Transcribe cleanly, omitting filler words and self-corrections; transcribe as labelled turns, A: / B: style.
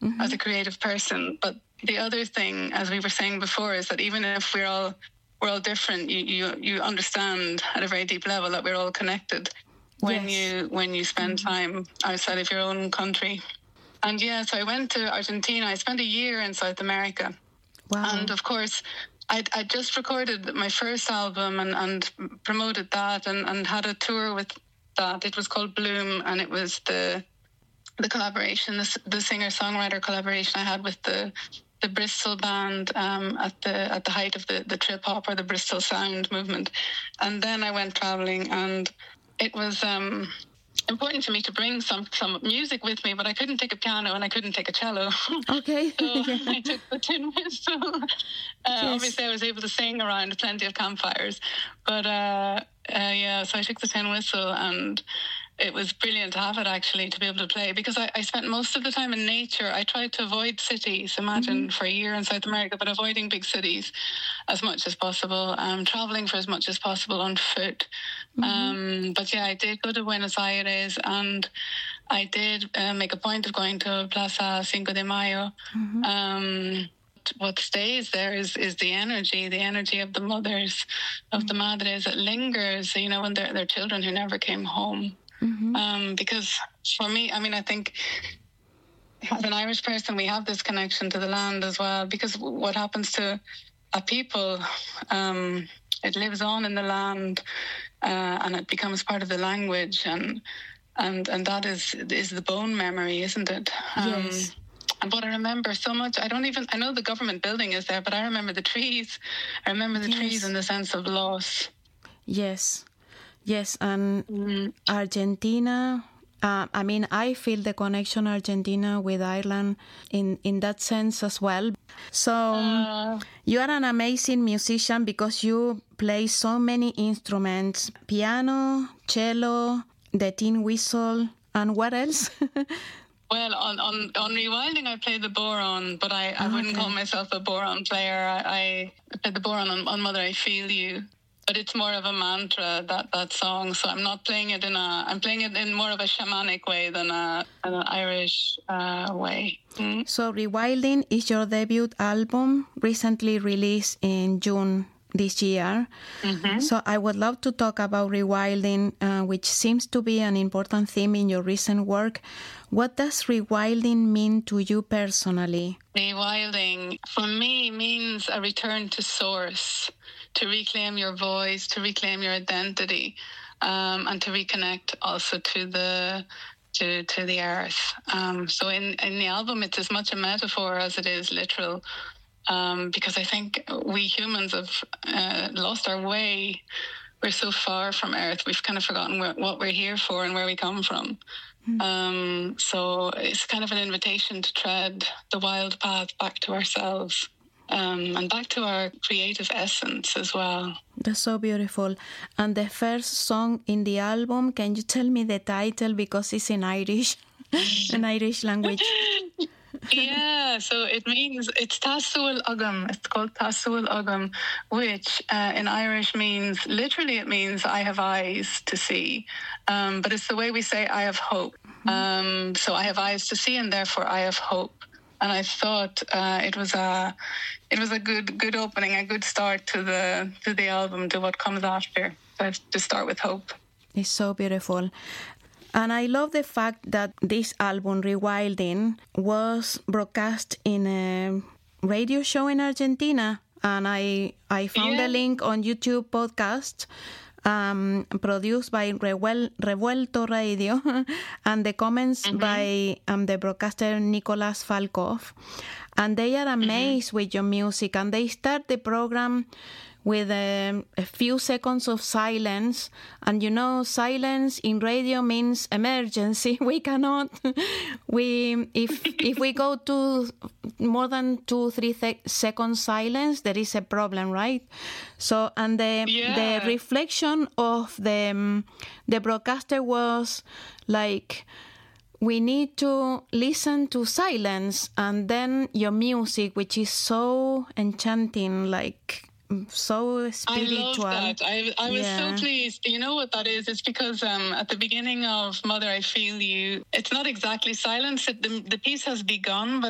A: as a creative person. But the other thing, as we were saying before, is that even if we're all different, you understand at a very deep level that we're all connected when you spend time outside of your own country. And so I went to Argentina. I spent a year in South America. Wow. And of course, I just recorded my first album and promoted that and had a tour with that. It was called Bloom, and it was the collaboration, the singer-songwriter collaboration I had with the Bristol band at the height of the trip hop or the Bristol sound movement. And then I went traveling, and it was important to me to bring some music with me, but I couldn't take a piano and I couldn't take a cello. Okay. So I took the tin whistle. Obviously I was able to sing around plenty of campfires, but so I took the tin whistle, and it was brilliant to have it, actually, to be able to play, because I spent most of the time in nature. I tried to avoid cities, for a year in South America, but avoiding big cities as much as possible, traveling for as much as possible on foot. But I did go to Buenos Aires, and I did make a point of going to Plaza Cinco de Mayo. What stays there is the energy of the mothers, of the madres, that lingers, when they're children who never came home. Because for me, I think as an Irish person, we have this connection to the land as well, because what happens to a people, it lives on in the land, and it becomes part of the language, and that is the bone memory, isn't it? Yes. And what I remember so much, I know the government building is there, but I remember the trees. I remember the trees in the sense of loss. Yes, and Argentina, I feel the connection Argentina with Ireland in that sense as well. So you are an amazing musician because you play so many instruments: piano, cello, the tin whistle, and what else? Well, on Rewilding, I play the bodhrán, but I wouldn't call myself a bodhrán player. I play the bodhrán on Mother, I Feel You. But it's more of a mantra, that song. So I'm not playing it I'm playing it in more of a shamanic way than an Irish way. So Rewilding is your debut album, recently released in June this year. So I would love to talk about Rewilding, which seems to be an important theme in your recent work. What does Rewilding mean to you personally? Rewilding, for me, means a return to source, to reclaim your voice, to reclaim your identity, and to reconnect also to the earth. So in the album, it's as much a metaphor as it is literal, because I think we humans have lost our way. We're so far from earth, we've kind of forgotten what we're here for and where we come from. So it's kind of an invitation to tread the wild path back to ourselves. And back to our creative essence as well. That's so beautiful. And the first song in the album, can you tell me the title, because it's in Irish, an Irish language? So it's Taisúil Agam. It's called Taisúil Agam, which in Irish means I have eyes to see. But it's the way we say I have hope. So I have eyes to see, and therefore I have hope. And I thought it was a good opening, a good start to the album, to what comes after. So to start with hope. It's so beautiful. And I love the fact that this album, Rewilding, was broadcast in a radio show in Argentina. And I found the link on YouTube podcast, produced by Revuelto Radio, and the comments by the broadcaster Nicolas Falkov. And they are amazed with your music, and they start the program with a few seconds of silence. And silence in radio means emergency. We cannot, if we go to more than 2-3 seconds silence, there is a problem, right? So, and the reflection of the broadcaster was like, we need to listen to silence, and then your music, which is so enchanting, like so spiritual. I love that. I was so pleased. You know what that is? It's because at the beginning of Mother, I Feel You, it's not exactly silence. The piece has begun, but